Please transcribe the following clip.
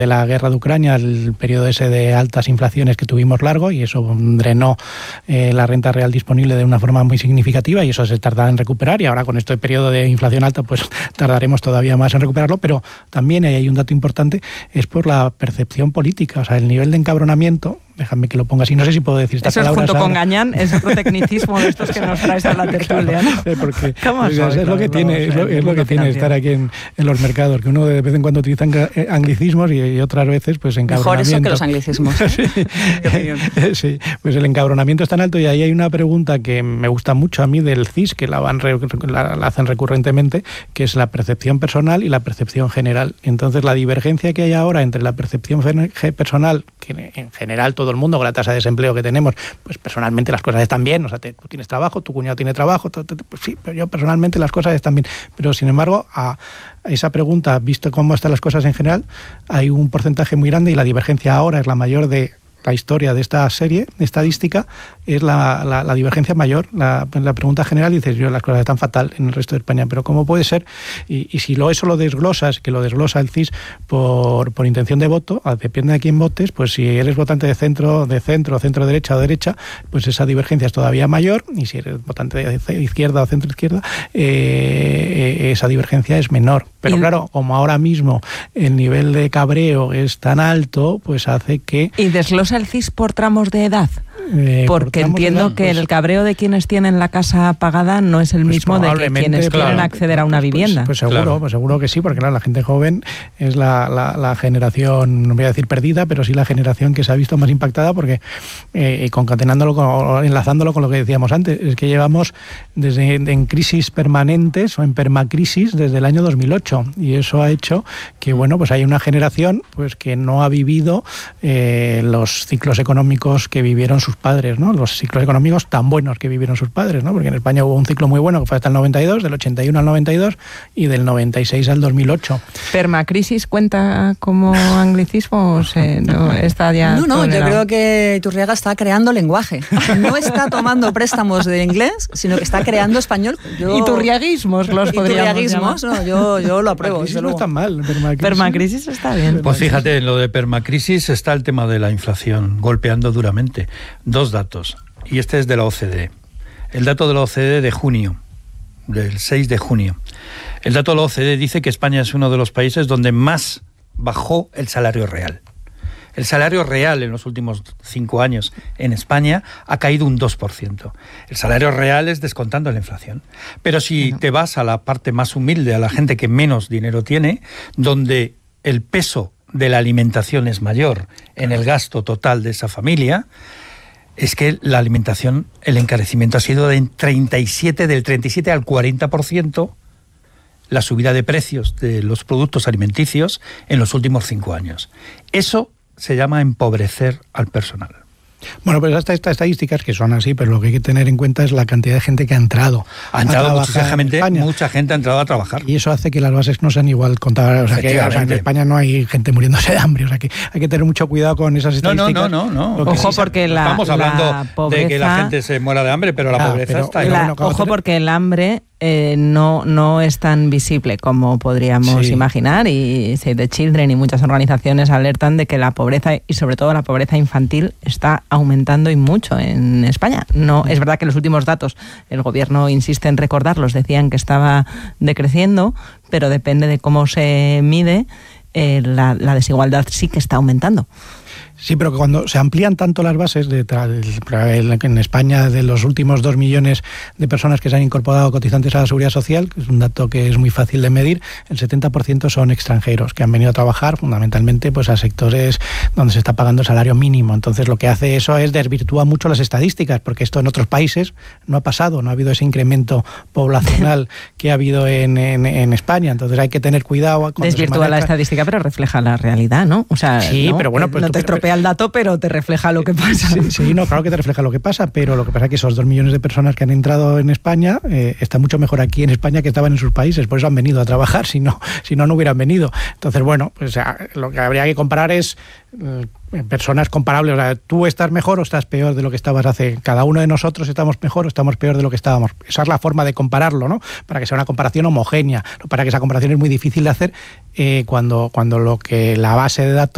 de la guerra de Ucrania, el periodo ese de altas inflaciones que tuvimos largo, y eso drenó la renta real disponible de una forma muy significativa, y eso se tarda en recuperar, y ahora con este periodo de inflación alta pues tardaremos todavía más en recuperarlo. Pero también hay un dato importante, es por la percepción política, o sea, el nivel de encabronamiento. Déjame que lo ponga así, no sé si puedo decir estas palabras. Eso es junto con Gañán, es otro tecnicismo de estos que nos traes a la tertulia, ¿no? Porque es lo que tiene, es lo que tiene estar aquí en los mercados, que uno de vez en cuando utiliza anglicismos y otras veces pues encabronamiento. Mejor eso que los anglicismos. Sí, pues el encabronamiento es tan alto, y ahí hay una pregunta que me gusta mucho a mí del CIS, que la hacen recurrentemente, que es la percepción personal y la percepción general. Entonces la divergencia que hay ahora entre la percepción personal, que en general todo el mundo con la tasa de desempleo que tenemos, pues personalmente las cosas están bien, o sea, tú tienes trabajo, tu cuñado tiene trabajo, pues sí, pero yo personalmente las cosas están bien. Pero sin embargo, a esa pregunta, visto cómo están las cosas en general, hay un porcentaje muy grande, y la divergencia ahora es la mayor de la historia de esta serie estadística, es la divergencia mayor. La pregunta general dices, las cosas están fatal en el resto de España, pero ¿cómo puede ser? Y si eso lo desglosas, que lo desglosa el CIS por intención de voto, depende de quién votes, pues si eres votante de centro, centro derecha o derecha, pues esa divergencia es todavía mayor, y si eres votante de izquierda o centro izquierda, esa divergencia es menor. Pero claro, como ahora mismo el nivel de cabreo es tan alto, pues hace que... ¿Y desglosa el CIS por tramos de edad? Porque entiendo que el cabreo de quienes tienen la casa pagada no es el mismo de que quienes quieren acceder a una vivienda. Pues seguro que sí, porque claro, la gente joven es la generación, no voy a decir perdida, pero sí la generación que se ha visto más impactada, porque enlazándolo con lo que decíamos antes, es que llevamos en crisis permanentes o en permacrisis desde el año 2008, y eso ha hecho que pues hay una generación pues que no ha vivido los ciclos económicos que vivieron sus padres, ¿no? Los ciclos económicos tan buenos que vivieron sus padres, ¿no? Porque en España hubo un ciclo muy bueno que fue hasta el 92, del 81 al 92 y del 96 al 2008. ¿Permacrisis cuenta como anglicismo o no está ya? No, yo creo que Iturriaga está creando lenguaje. No está tomando préstamos de inglés, sino que está creando español. Iturriaguismos los podríamos llamar. No, yo lo apruebo. Permacrisis no está mal. Permacrisis está bien. Pues fíjate, en lo de permacrisis está el tema de la inflación golpeando duramente. 2 datos, y este es de la OCDE. El dato de la OCDE de junio, del 6 de junio. El dato de la OCDE dice que España es uno de los países donde más bajó el salario real. El salario real en los últimos 5 años en España ha caído un 2%. El salario real es descontando la inflación. Pero si te vas a la parte más humilde, a la gente que menos dinero tiene, donde el peso de la alimentación es mayor en el gasto total de esa familia, es que la alimentación, el encarecimiento ha sido del 37 al 40%, la subida de precios de los productos alimenticios en los últimos 5 años. Eso se llama empobrecer al personal. Bueno, pues estas estadísticas que son así, pero lo que hay que tener en cuenta es la cantidad de gente que ha entrado. Mucha gente ha entrado a trabajar. Y eso hace que las bases no sean igual contadas. O sea, que en España no hay gente muriéndose de hambre. O sea, que hay que tener mucho cuidado con esas estadísticas. No. Ojo, porque estamos hablando de que la gente se muera de hambre, pero la pobreza está ahí. Ojo, porque el hambre no es tan visible como podríamos imaginar, y Save the Children y muchas organizaciones alertan de que la pobreza, y sobre todo la pobreza infantil, está aumentando y mucho en España. No, es verdad que los últimos datos, el gobierno insiste en recordarlos, decían que estaba decreciendo, pero depende de cómo se mide, la desigualdad sí que está aumentando. Sí, pero que cuando se amplían tanto las bases, en España de los últimos 2 millones de personas que se han incorporado cotizantes a la Seguridad Social, que es un dato que es muy fácil de medir, el 70% son extranjeros que han venido a trabajar fundamentalmente pues a sectores donde se está pagando el salario mínimo. Entonces lo que hace eso es desvirtúa mucho las estadísticas, porque esto en otros países no ha pasado, no ha habido ese incremento poblacional que ha habido en España. Entonces hay que tener cuidado. Desvirtúa la estadística, pero refleja la realidad, ¿no? O sea, sí, ¿no? Pero bueno, pues no te estropea el dato, pero te refleja lo que pasa. Sí, claro que te refleja lo que pasa, pero lo que pasa es que esos 2 millones de personas que han entrado en España están mucho mejor aquí en España que estaban en sus países, por eso han venido a trabajar, si no hubieran venido. Entonces, bueno, pues lo que habría que comparar es personas comparables. O sea, tú estás mejor o estás peor de lo que estabas hace. Cada uno de nosotros estamos mejor o estamos peor de lo que estábamos. Esa es la forma de compararlo, ¿no? Para que sea una comparación homogénea. Para que esa comparación es muy difícil de hacer cuando la base de datos